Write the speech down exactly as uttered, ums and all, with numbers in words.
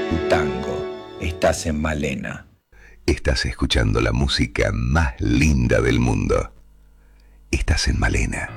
tu tango. Estás en Malena. Estás escuchando la música más linda del mundo. Estás en Malena.